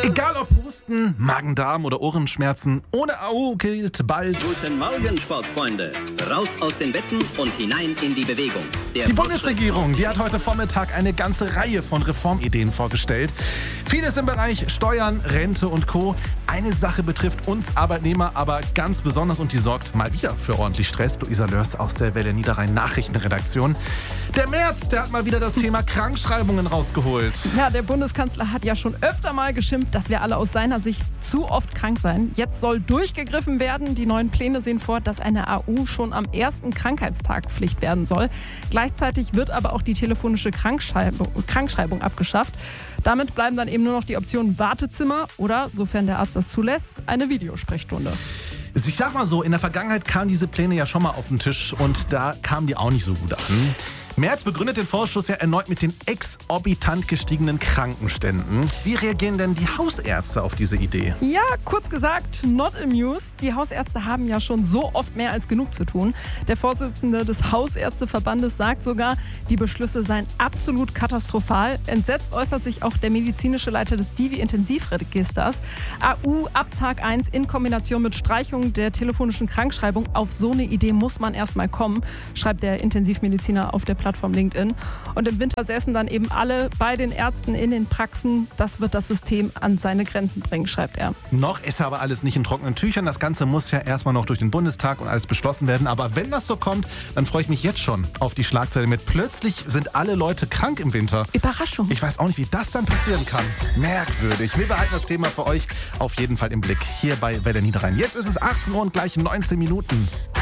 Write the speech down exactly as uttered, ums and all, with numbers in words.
Egal ob Husten, Magen-Darm oder Ohrenschmerzen, ohne A U gilt bald. Guten Morgen, Sportfreunde. Raus aus den Betten und hinein in die Bewegung. Der Die Bundesregierung, die hat heute Vormittag eine ganze Reihe von Reformideen vorgestellt. Vieles im Bereich Steuern, Rente und Co. Eine Sache betrifft uns Arbeitnehmer aber ganz besonders und die sorgt mal wieder für ordentlich Stress. Luisa Lörs aus der Welle Niederrhein Nachrichtenredaktion. Der Merz, der hat mal wieder das Thema Krankschreibungen rausgeholt. Ja, der Bundeskanzler hat ja schon öfter mal geschimpft, dass wir alle aus seiner Sicht zu oft krank seien. Jetzt soll durchgegriffen werden. Die neuen Pläne sehen vor, dass eine A U schon am ersten Krankheitstag Pflicht werden soll. Gleichzeitig wird aber auch die telefonische Krankschreibung, Krankschreibung abgeschafft. Damit bleiben dann eben nur noch die Optionen Wartezimmer oder, sofern der Arzt das zulässt, eine Videosprechstunde. Ich sag mal so, in der Vergangenheit kamen diese Pläne ja schon mal auf den Tisch und da kamen die auch nicht so gut an. Merz begründet den Vorschuss ja erneut mit den exorbitant gestiegenen Krankenständen. Wie reagieren denn die Hausärzte auf diese Idee? Ja, kurz gesagt, not amused. Die Hausärzte haben ja schon so oft mehr als genug zu tun. Der Vorsitzende des Hausärzteverbandes sagt sogar, die Beschlüsse seien absolut katastrophal. Entsetzt äußert sich auch der medizinische Leiter des Divi-Intensivregisters. A U ab Tag eins in Kombination mit Streichung der telefonischen Krankschreibung. Auf so eine Idee muss man erstmal kommen, schreibt der Intensivmediziner auf der Plattform LinkedIn. Und im Winter säßen dann eben alle bei den Ärzten in den Praxen. Das wird das System an seine Grenzen bringen, schreibt er. Noch ist aber alles nicht in trockenen Tüchern. Das Ganze muss ja erstmal noch durch den Bundestag und alles beschlossen werden. Aber wenn das so kommt, dann freue ich mich jetzt schon auf die Schlagzeile mit plötzlich sind alle Leute krank im Winter. Überraschung. Ich weiß auch nicht, wie das dann passieren kann. Merkwürdig. Wir behalten das Thema für euch auf jeden Fall im Blick. Hier bei Welle Niederrhein. Jetzt ist es achtzehn Uhr und gleich neunzehn Minuten.